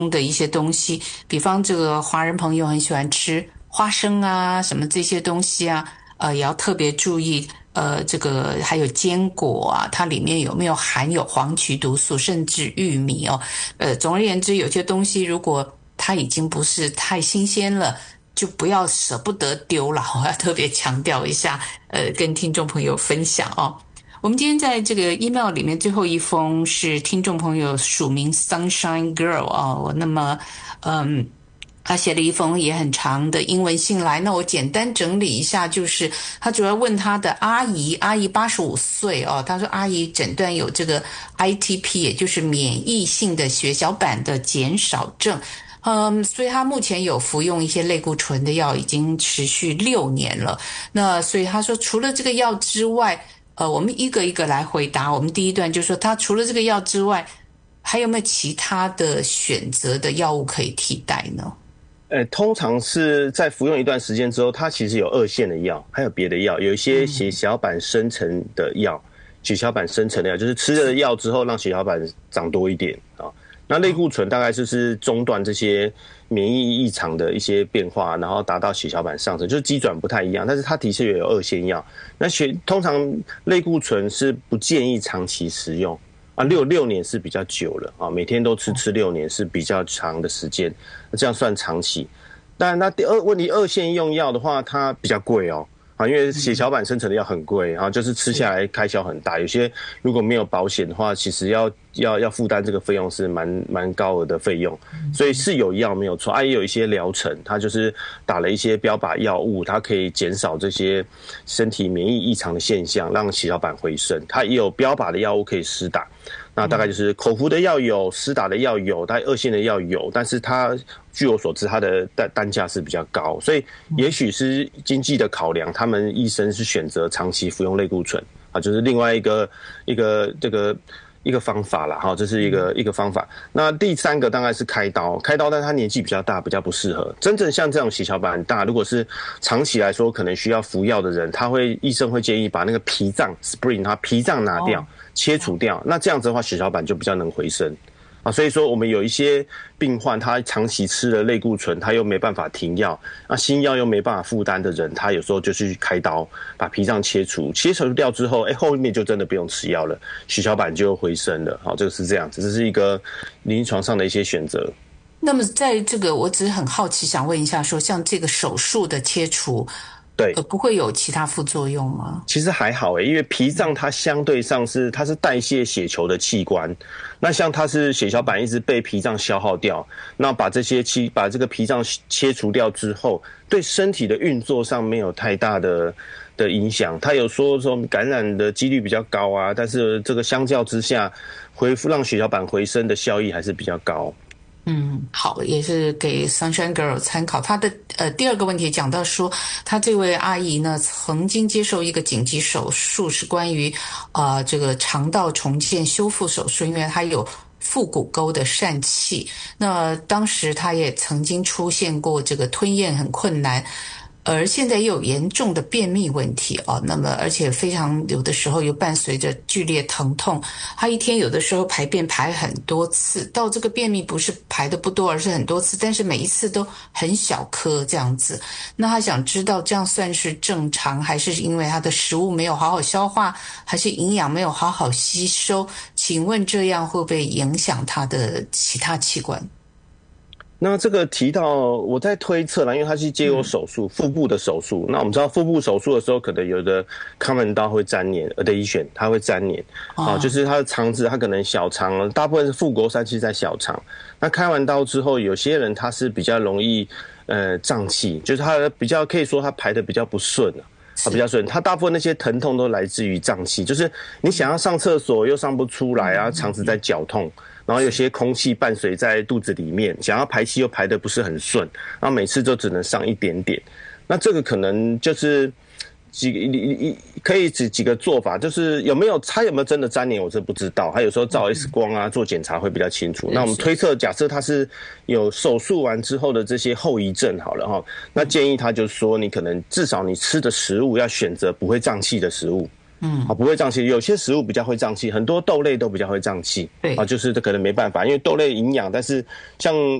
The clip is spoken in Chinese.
的一些东西，比方这个华人朋友很喜欢吃花生啊，什么这些东西啊，也要特别注意。这个还有坚果啊，它里面有没有含有黄曲毒素，甚至玉米哦。总而言之，有些东西如果它已经不是太新鲜了，就不要舍不得丢了。我要特别强调一下，跟听众朋友分享哦。我们今天在这个 email 里面最后一封是听众朋友署名 Sunshine Girl 哦，那么他写了一封也很长的英文信来，那我简单整理一下，就是他主要问他的阿姨85岁哦，他说阿姨诊断有这个 ITP， 也就是免疫性的血小板的减少症。所以他目前有服用一些类固醇的药，已经持续6年了。那所以他说除了这个药之外，我们一个一个来回答。我们第一段就说他除了这个药之外，还有没有其他的选择的药物可以替代呢？ 通常是在服用一段时间之后，它其实有二线的药，还有别的药，有一些血小板生成的药，血小板生成的药就是吃了药之后让血小板长多一点啊。那类固醇大概就是中断这些免疫异常的一些变化，然后达到血小板上升，就是机转不太一样，但是它的确有二线药。那通常类固醇是不建议长期食用。6年是比较久了啊，每天都吃6年是比较长的时间，这样算长期。但那问题二线用药的话，它比较贵哦，因为血小板生成的药很贵，就是吃下来开销很大。有些如果没有保险的话，其实要负担这个费用是蛮高额的费用，所以是有药没有错，也有一些疗程，它就是打了一些标靶药物，它可以减少这些身体免疫异常的现象，让血小板回升。它也有标靶的药物可以施打。那大概就是口服的药有，施打的药有，大概二线的药有，但是它据我所知，它的单价是比较高，所以也许是经济的考量，他们医生是选择长期服用类固醇啊，就是另外一个方法啦，哈，这是一个方法。那第三个大概是开刀，但是他年纪比较大，比较不适合。真正像这种血小板很大，如果是长期来说可能需要服药的人，医生会建议把那个脾脏 spleen 它脾脏拿掉，切除掉。那这样子的话，血小板就比较能回升。所以说我们有一些病患，他长期吃了类固醇，他又没办法停药，新药又没办法负担的人，他有时候就去开刀，把脾脏切除掉之后，后面就真的不用吃药了，血小板就回升了。这个是这样子，这是一个临床上的一些选择。 那么在这个，我只是很好奇，想问一下说，像这个手术的切除， 对， 不会有其他副作用吗？ 其实还好因为脾脏它相对上它是代谢血球的器官，那像它是血小板一直被脾脏消耗掉，那把这个脾脏切除掉之后，对身体的运作上没有太大的影响。他有说感染的几率比较高啊，但是这个相较之下，让血小板回升的效益还是比较高。 好，也是给 Sunshine Girl 参考。他的第二个问题讲到说，他这位阿姨呢曾经接受一个紧急手术，是关于这个肠道重建修复手术，因为她有腹股沟的疝气。那当时她也曾经出现过这个吞咽很困难。而现在又有严重的便秘问题那么而且非常有的时候又伴随着剧烈疼痛，他一天有的时候排便排很多次，到这个便秘不是排的不多，而是很多次，但是每一次都很小颗这样子。那他想知道这样算是正常，还是因为他的食物没有好好消化，还是营养没有好好吸收？请问这样会不会影响他的其他器官？ 那这个提到我在推测啦，因为他是接过手术，腹部的手术。那我们知道腹部手术的时候，可能有的肛门刀会粘连，adhesion它会粘连，就是它的肠子，它可能小肠，大部分是腹股沟疝气在小肠。那开完刀之后，有些人他是比较容易胀气，就是他比较可以说他排的比较不顺比较顺，他大部分那些疼痛都来自于胀气，就是你想要上厕所又上不出来啊，肠子在绞痛。然后有些空气伴随在肚子里面，想要排气又排得不是很顺，然后每次都只能上一点点。那这个可能就是可以指几个做法，就是他有没有真的粘连，我真不知道。他有时候照 X 光啊，做检查会比较清楚。那我们推测，假设他是有手术完之后的这些后遗症好了那建议他就是说，你可能至少你吃的食物要选择不会胀气的食物。 不会胀气。有些食物比较会胀气，很多豆类都比较会胀气。 对就是这可能没办法，因为豆类营养，但是像